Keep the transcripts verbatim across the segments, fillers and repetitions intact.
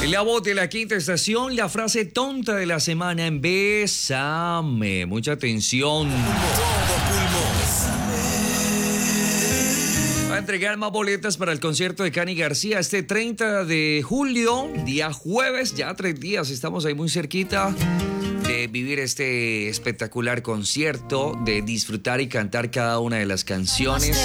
En la voz de la quinta estación, la frase tonta de la semana en Bésame. Mucha atención. Va a entregar más boletas para el concierto de Cani García este treinta de julio, día jueves, ya tres días, estamos ahí muy cerquita de vivir este espectacular concierto, de disfrutar y cantar cada una de las canciones.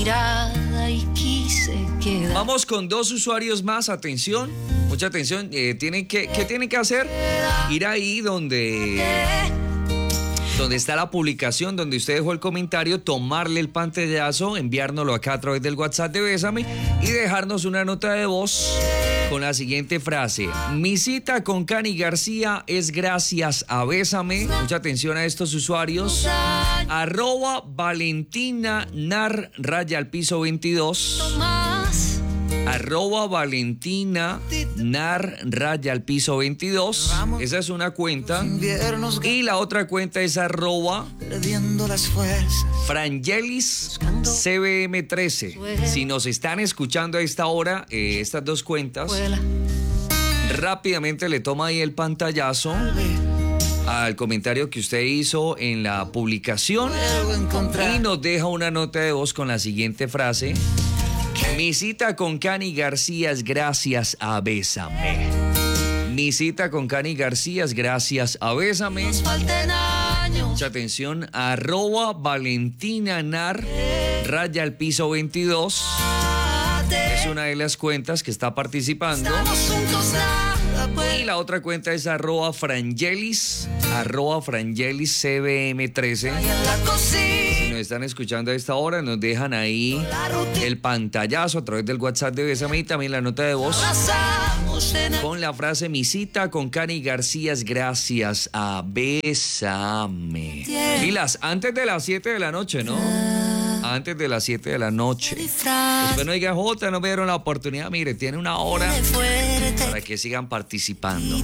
Vamos con dos usuarios más, atención, mucha atención, eh, tienen que, ¿qué tienen que hacer? Ir ahí donde... donde está la publicación, donde usted dejó el comentario, tomarle el pantallazo, enviárnoslo acá a través del WhatsApp de Bésame y dejarnos una nota de voz con la siguiente frase: mi cita con Cani García es gracias a Bésame. Mucha atención a estos usuarios. Arroba Valentina Nar raya al piso veintidós. Arroba Valentina Nar raya al piso veintidós. Esa es una cuenta. Y la otra cuenta es arroba Frangelis C B M trece. Si nos están escuchando a esta hora, eh, estas dos cuentas, rápidamente le toma ahí el pantallazo al comentario que usted hizo en la publicación y nos deja una nota de voz con la siguiente frase: mi cita con Cani García es gracias a Bésame. Mi cita con Cani García es gracias a Bésame. Mucha atención. Arroba Valentina Nar raya al piso veintidós. Es una de las cuentas que está participando. Y la otra cuenta es arroba Frangelis, arroba Frangelis C B M trece. Si nos están escuchando a esta hora, nos dejan ahí el pantallazo a través del WhatsApp de Bésame y también la nota de voz con la frase: mi cita con Cani García es gracias a Bésame. Pilas, antes de las siete de la noche, ¿no? Antes de las siete de la noche. Después no diga, Jota, no me dieron la oportunidad. Mire, tiene una hora para que sigan participando.